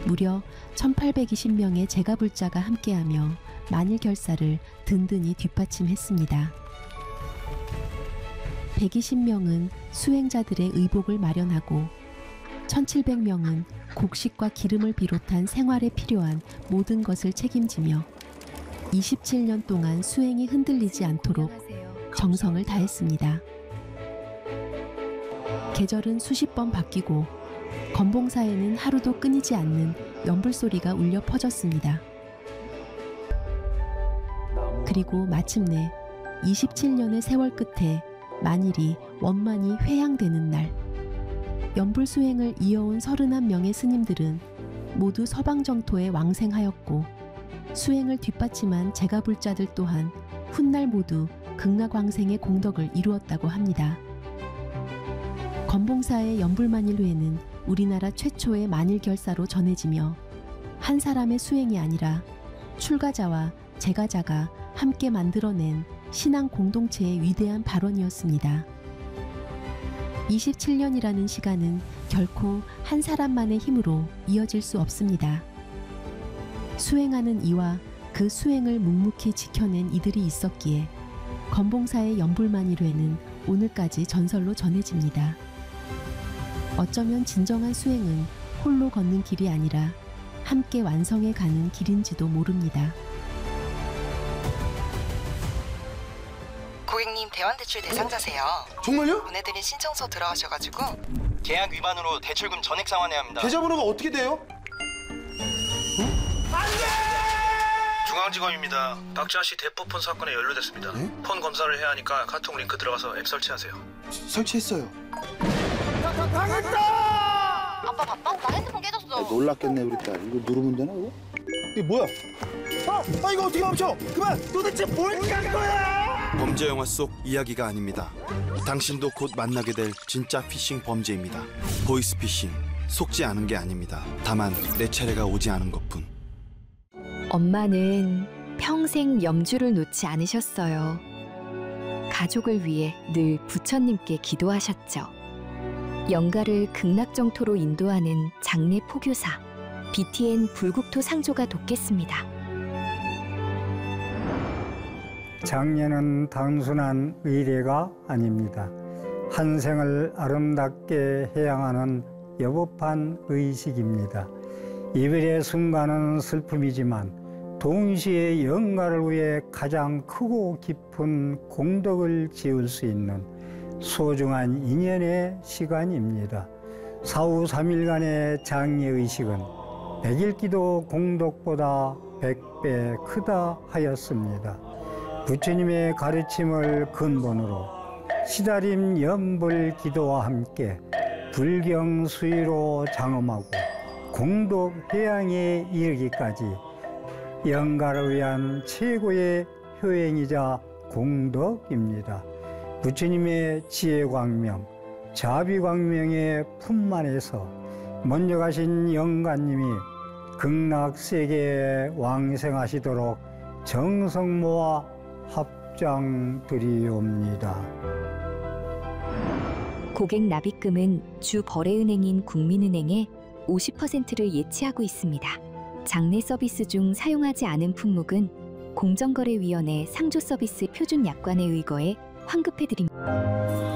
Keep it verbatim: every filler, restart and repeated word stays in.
무려 천팔백이십 명의 제가불자가 함께하며 만일결사를 든든히 뒷받침했습니다. 백이십 명은 수행자들의 의복을 마련하고 천칠백 명은 곡식과 기름을 비롯한 생활에 필요한 모든 것을 책임지며 이십칠 년 동안 수행이 흔들리지 않도록 정성을 다했습니다. 계절은 수십 번 바뀌고 건봉사에는 하루도 끊이지 않는 연불소리가 울려 퍼졌습니다. 그리고 마침내 이십칠 년의 세월 끝에 만일이 원만히 회향되는 날, 연불수행을 이어온 서른한 명의 스님들은 모두 서방정토에 왕생하였고 수행을 뒷받침한 제가불자들 또한 훗날 모두 극락왕생의 공덕을 이루었다고 합니다. 건봉사의 연불만일회는 우리나라 최초의 만일결사로 전해지며 한 사람의 수행이 아니라 출가자와 제가자가 함께 만들어낸 신앙 공동체의 위대한 발원이었습니다. 이십칠 년이라는 시간은 결코 한 사람만의 힘으로 이어질 수 없습니다. 수행하는 이와 그 수행을 묵묵히 지켜낸 이들이 있었기에 건봉사의 연불만일회는 오늘까지 전설로 전해집니다. 어쩌면 진정한 수행은 홀로 걷는 길이 아니라 함께 완성해 가는 길인지도 모릅니다. 고객님 대환대출 대상자세요. 정말요? 보내드린 신청서 들어가셔가지고 계약 위반으로 대출금 전액 상환해야 합니다. 계좌번호가 어떻게 돼요? 중앙지검입니다. 박지아 씨 대포폰 사건에 연루됐습니다. 네? 폰 검사를 해야 하니까 카톡 링크 들어가서 앱 설치하세요. 설치했어요. 당했다! 아빠 바빠? 나 핸드폰 깨졌어. 아, 놀랐겠네 우리 딸. 이거 누르면 되나 이거? 이게 뭐야? 아, 아 이거 어떻게 멈춰? 그만! 도대체 뭘 깐 거야? 범죄 영화 속 이야기가 아닙니다. 당신도 곧 만나게 될 진짜 피싱 범죄입니다. 보이스피싱, 속지 않은 게 아닙니다. 다만 내 차례가 오지 않은 것뿐. 엄마는 평생 염주를 놓지 않으셨어요. 가족을 위해 늘 부처님께 기도하셨죠. 영가를 극락정토로 인도하는 장례 포교사 비티엔 불국토 상조가 돕겠습니다. 장례는 단순한 의례가 아닙니다. 한 생을 아름답게 해양하는 여법한 의식입니다. 이별의 순간은 슬픔이지만 동시에 영가를 위해 가장 크고 깊은 공덕을 지을 수 있는 소중한 인연의 시간입니다. 사후 삼 일간의 장례의식은 백일기도 공덕보다 백 배 크다 하였습니다. 부처님의 가르침을 근본으로 시다림 연불 기도와 함께 불경 수의로 장엄하고 공덕 해양에 이르기까지 영가를 위한 최고의 효행이자 공덕입니다. 부처님의 지혜광명, 자비광명의 품만에서 먼저 가신 영가님이 극락세계에 왕생하시도록 정성 모아 합장드리옵니다. 고객 납입금은 주 거래은행인 국민은행에 오십 퍼센트를 예치하고 있습니다. 장례 서비스 중 사용하지 않은 품목은 공정거래위원회 상조서비스 표준약관에 의거해 환급해드립니다.